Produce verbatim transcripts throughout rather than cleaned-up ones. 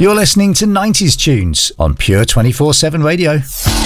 You're listening to nineties Tunes on Pure twenty-four seven Radio.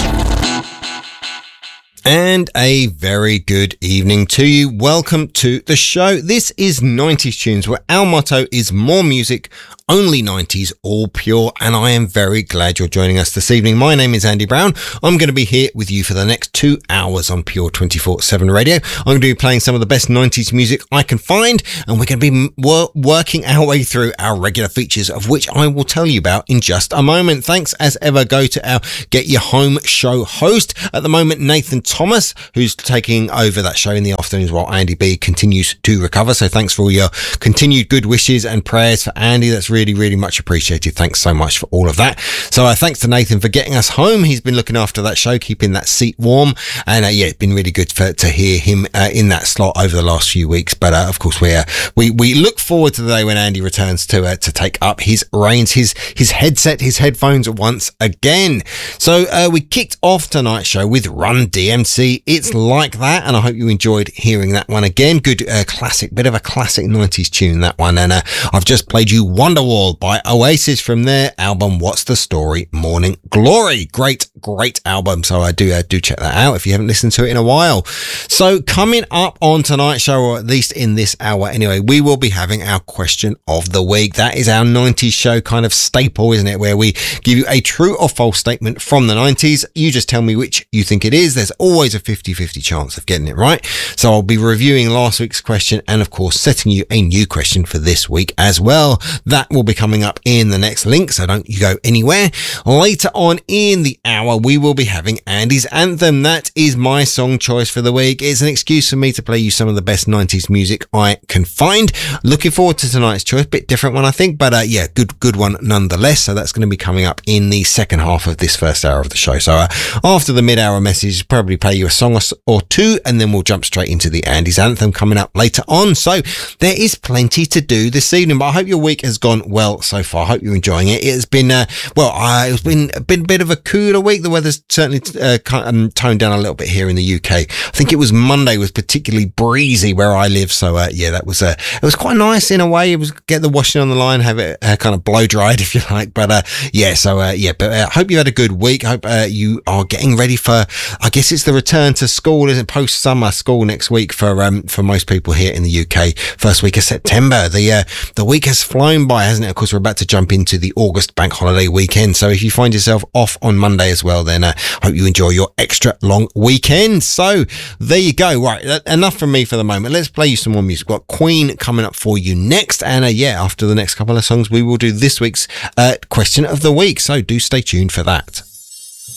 And a very good evening to you. Welcome to the show. This is nineties Tunes, where our motto is more music, only nineties, all pure. And I am very glad you're joining us this evening. My name is Andy Brown. I'm going to be here with you for the next two hours on Pure twenty-four seven Radio. I'm going to be playing some of the best nineties music I can find, and we're going to be wor- working our way through our regular features, of which I will tell you about in just a moment. Thanks as ever go to our Get Your Home show host at the moment, Nathan Thomas, who's taking over that show in the afternoons while Andy B continues to recover. So thanks for all your continued good wishes and prayers for Andy. That's really, really much appreciated. Thanks so much for all of that. So uh, thanks to Nathan for getting us home. He's been looking after that show, keeping that seat warm. And uh, yeah, it's been really good for, to hear him uh, in that slot over the last few weeks. But uh, of course, we, uh, we we look forward to the day when Andy returns to uh, to take up his reins, his his headset, his headphones once again. So uh, we kicked off tonight's show with Run D M C. It's Like That, and I hope you enjoyed hearing that one again. Good uh, classic, bit of a classic nineties tune, that one. And uh, I've just played you Wonderwall by Oasis from their album What's the Story? Morning Glory. Great, great album. So I do uh, do check that out if you haven't listened to it in a while. So coming up on tonight's show, or at least in this hour anyway, we will be having our question of the week. That is our nineties show kind of staple, isn't it? Where we give you a true or false statement from the nineties. You just tell me which you think it is. There's always a fifty-fifty chance of getting it right. So I'll be reviewing last week's question and of course setting you a new question for this week as well. That will be coming up in the next link, so don't you go anywhere. Later on in the hour, we will be having Andy's Anthem. That is my song choice for the week. It's an excuse for me to play you some of the best nineties music I can find. Looking forward to tonight's choice. Bit different one, I think, but uh, yeah, good good one nonetheless. So that's going to be coming up in the second half of this first hour of the show. So uh, after the mid-hour message, probably play you a song or, or two, and then we'll jump straight into the Andy's Anthem coming up later on. So there is plenty to do this evening, but I hope your week has gone well so far. I hope you're enjoying it. It has been, uh, well, uh, it's been a bit, bit of a cooler week. The weather's certainly uh, um, toned down a little bit here in the U K. I think it was Monday was particularly breezy where I live. So uh, yeah, that was uh, it was quite nice in a way. It was get the washing on the line, have it uh, kind of blow dried if you like. But uh, yeah, so uh, yeah, but I uh, hope you had a good week. I hope uh, you are getting ready for, I guess it's the return to school, isn't it? Post summer school next week for um for most people here in the U K. First week of September. The uh, the week has flown by, hasn't it? Of course, we're about to jump into the August bank holiday weekend. So if you find yourself off on Monday as well, then I uh, hope you enjoy your extra long weekend. So there you go. Right, enough from me for the moment. Let's play you some more music. We've got Queen coming up for you next. And uh, yeah, after the next couple of songs, we will do this week's uh, question of the week. So do stay tuned for that.